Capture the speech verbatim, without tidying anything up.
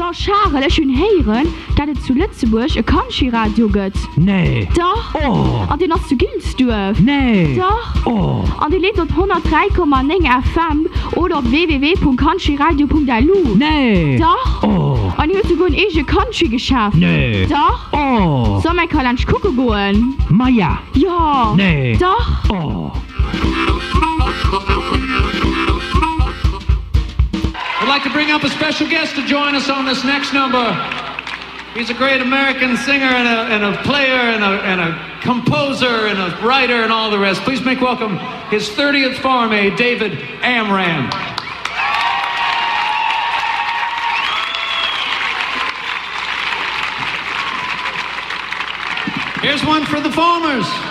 Ja, Charles, ich will hören, dass es zu Lützeburg ein Country-Radio gibt. Nee. Doch. Oh. Und den hast du Gilsdorf. Nee. Doch. Oh. Und die lädt dort hundertdrei Komma neun F M oder auf w w w punkt country radio punkt a l u. Nee. Doch. Oh. Und die hat sogar ein eigenes Country geschafft. Nee. Doch. Oh. Soll man kann gucken gehen? Maja. Ja. Nee. Doch. Oh. I'd like to bring up a special guest to join us on this next number. He's a great American singer and a, and a player and a, and a composer and a writer and all the rest. Please make welcome his thirtieth farm aide, David Amram. Here's one for the farmers.